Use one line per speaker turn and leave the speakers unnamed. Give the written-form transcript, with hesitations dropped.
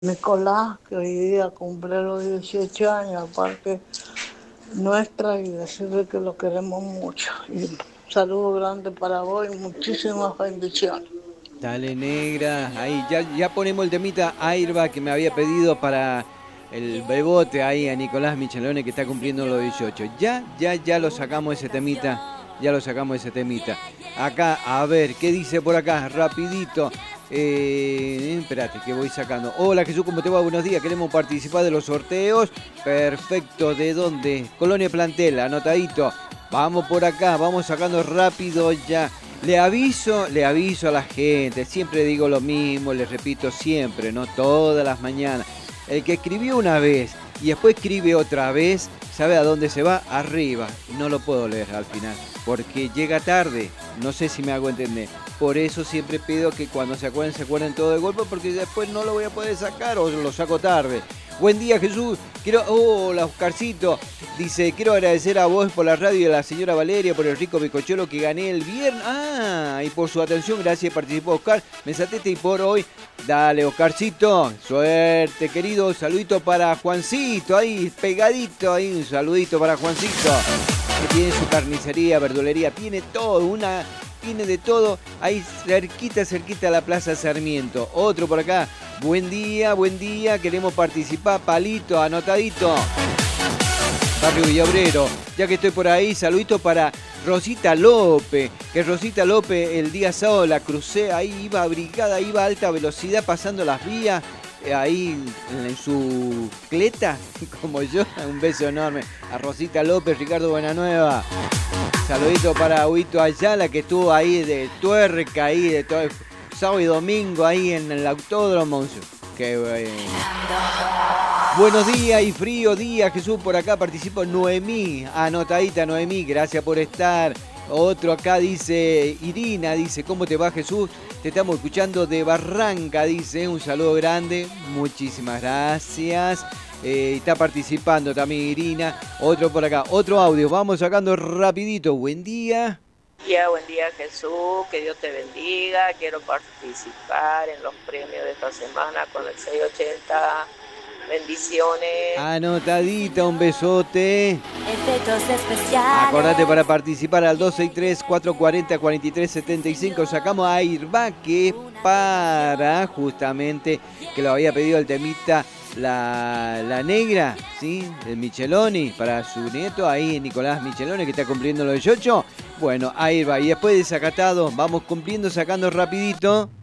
Nicolás, que hoy día cumple los 18 años, aparte nuestra, y decirle que lo queremos mucho. Y un saludo grande para vos y muchísimas bendiciones.
Dale, negra. Ahí, ya ponemos el temita Airbag que me había pedido para el bebote ahí a Nicolás Michelone que está cumpliendo los 18. Ya lo sacamos ese temita. Ya lo sacamos ese temita. Acá, a ver, ¿qué dice por acá? Rapidito. Espérate, que voy sacando. Hola Jesús, ¿cómo te va? Buenos días. Queremos participar de los sorteos. Perfecto, ¿de dónde? Colonia Plantel, anotadito. Vamos por acá, vamos sacando rápido ya. Le aviso a la gente, siempre digo lo mismo, les repito siempre, ¿no? Todas las mañanas. El que escribió una vez y después escribe otra vez, ¿sabe a dónde se va? Arriba. No lo puedo leer al final, porque llega tarde. No sé si me hago entender. Por eso siempre pido que cuando se acuerden todo de golpe, porque después no lo voy a poder sacar o lo saco tarde. Buen día, Jesús. Hola, Oscarcito. Dice, quiero agradecer a vos por la radio y a la señora Valeria por el rico bizcochuelo que gané el viernes. Y por su atención, gracias, participó Oscar. Mesatete y por hoy. Dale, Oscarcito. Suerte, querido. Saludito para Juancito, ahí, pegadito, ahí, un saludito para Juancito. Que tiene su carnicería, verdulería, tiene todo, tiene de todo, ahí cerquita a la Plaza Sarmiento. Otro por acá, buen día, queremos participar, palito, anotadito. Barrio Villaobrero, ya que estoy por ahí, saludito para Rosita López, que Rosita López el día sábado la crucé, ahí iba abrigada, iba a alta velocidad pasando las vías, ahí en su cleta, como yo, un beso enorme a Rosita López, Ricardo Buenanueva. Saludito para Huito Ayala, que estuvo ahí de tuerca, ahí de todo, sábado y domingo, ahí en el autódromo. Qué bueno. Buenos días y frío día, Jesús, por acá participo Noemí, anotadita Noemí, gracias por estar. Otro acá dice, Irina, dice, ¿cómo te va Jesús? Te estamos escuchando de Barranca, dice, un saludo grande, muchísimas gracias. Está participando también Irina. Otro por acá, otro audio. Vamos sacando rapidito. Buen día.
Buen día Jesús, que Dios te bendiga. Quiero participar en los premios de esta semana con el 680. Bendiciones.
Anotadita, un besote.
Efectos especiales.
Acordate para participar al 263-440-4375. Sacamos a Airbag, que es para justamente que lo había pedido el temita la negra, ¿sí? El Micheloni, para su nieto, ahí Nicolás Micheloni, que está cumpliendo los 18. Bueno, ahí va. Y después de desacatado, vamos cumpliendo, sacando rapidito.